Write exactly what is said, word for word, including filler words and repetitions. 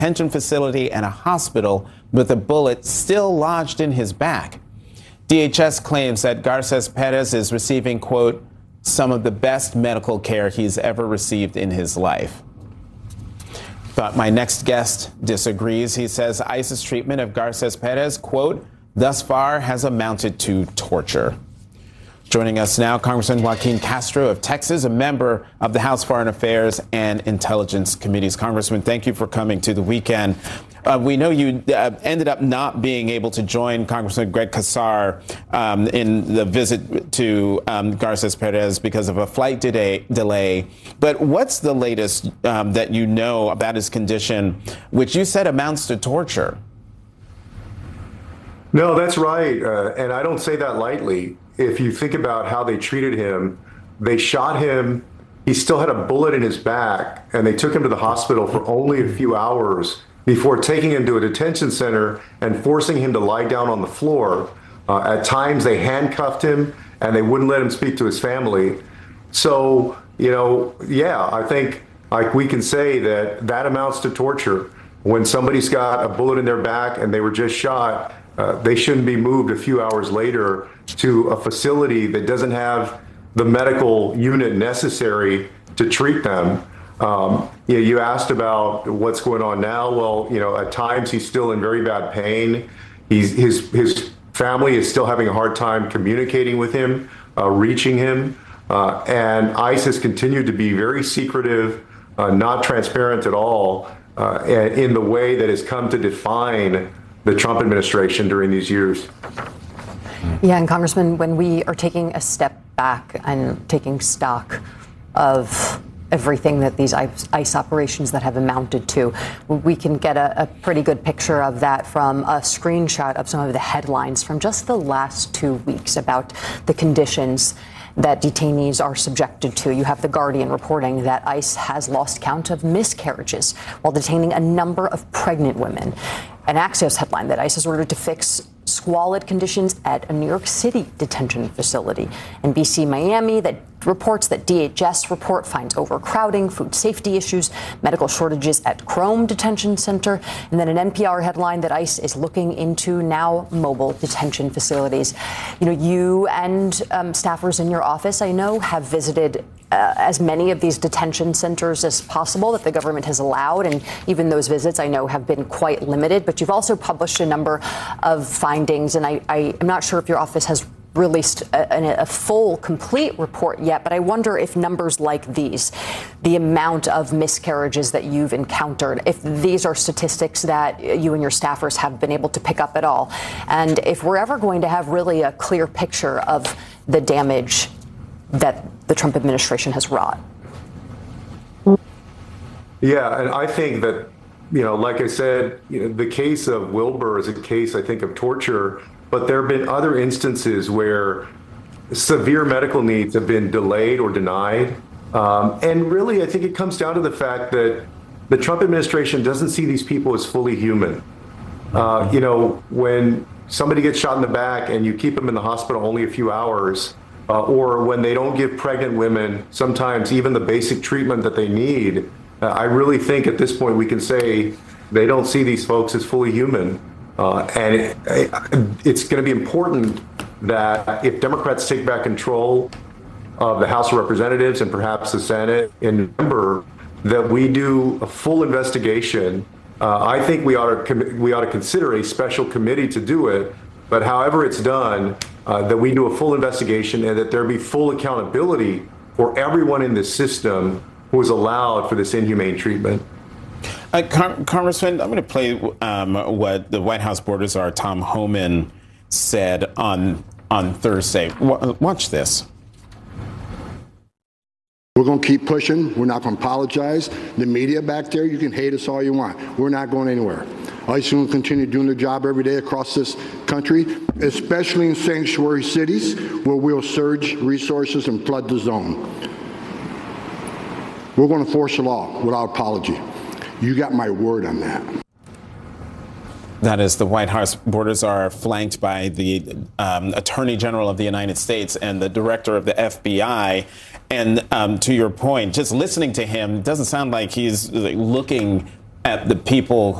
detention facility and a hospital with a bullet still lodged in his back. D H S claims that Garces Perez is receiving, quote, some of the best medical care he's ever received in his life. But my next guest disagrees. He says ICE's treatment of Garces Perez, quote, thus far has amounted to torture. Joining us now, Congressman Joaquin Castro of Texas, a member of the House Foreign Affairs and Intelligence Committees. Congressman, thank you for coming to the weekend. Uh, we know you uh, ended up not being able to join Congressman Greg Casar um, in the visit to um, Garces Perez because of a flight delay. delay. But what's the latest um, that you know about his condition, which you said amounts to torture? No, that's right. Uh, and I don't say that lightly. If you think about how they treated him, they shot him. He still had a bullet in his back, and they took him to the hospital for only a few hours before taking him to a detention center and forcing him to lie down on the floor. Uh, at times, they handcuffed him, and they wouldn't let him speak to his family. So, you know, yeah, I think like we can say that that amounts to torture. When somebody's got a bullet in their back and they were just shot, uh, they shouldn't be moved a few hours later to a facility that doesn't have the medical unit necessary to treat them. Um, you know, you asked about what's going on now. Well, you know, at times he's still in very bad pain. He's, his, his family is still having a hard time communicating with him, uh, reaching him. Uh, and ICE has continued to be very secretive, uh, not transparent at all, uh, in the way that has come to define the Trump administration during these years. Yeah, and Congressman, when we are taking a step back and taking stock of everything that these ICE operations that have amounted to, we can get a, a pretty good picture of that from a screenshot of some of the headlines from just the last two weeks about the conditions that detainees are subjected to. You have The Guardian reporting that ICE has lost count of miscarriages while detaining a number of pregnant women. An Axios headline that ICE is ordered to fix squalid conditions at a New York City detention facility. N B C Miami that reports that D H S report finds overcrowding, food safety issues, medical shortages at Chrome Detention Center, and then an N P R headline that ICE is looking into now mobile detention facilities. You know, you and um, staffers in your office, I know, have visited Uh, as many of these detention centers as possible that the government has allowed. And even those visits, I know, have been quite limited. But you've also published a number of findings. And I, I am not sure if your office has released a, a full, complete report yet. But I wonder if numbers like these, the amount of miscarriages that you've encountered, if these are statistics that you and your staffers have been able to pick up at all. And if we're ever going to have really a clear picture of the damage that the Trump administration has wrought. Yeah, and I think that, you know, like I said, you know, the case of Wilbur is a case, I think, of torture, but there have been other instances where severe medical needs have been delayed or denied. Um, and really, I think it comes down to the fact that the Trump administration doesn't see these people as fully human. Uh, you know, when somebody gets shot in the back and you keep them in the hospital only a few hours, Uh, or when they don't give pregnant women sometimes even the basic treatment that they need, uh, I really think at this point we can say they don't see these folks as fully human. Uh, and it, it, it's going to be important that if Democrats take back control of the House of Representatives and perhaps the Senate in November, that we do a full investigation. Uh, I think we ought to we ought to consider a special committee to do it. But however it's done, uh, that we do a full investigation and that there be full accountability for everyone in this system who is allowed for this inhumane treatment. Uh, Con- Congressman, I'm going to play um, what the White House Board Czar Tom Homan said on on Thursday. W- watch this. We're going to keep pushing. We're not going to apologize. The media back there, you can hate us all you want. We're not going anywhere. ICE is going to continue doing their job every day across this country, especially in sanctuary cities where we'll surge resources and flood the zone. We're going to force the law without apology. You got my word on that. That is the White House borders are flanked by the um, Attorney General of the United States and the Director of the F B I. And um, to your point, just listening to him doesn't sound like he's like, looking at the people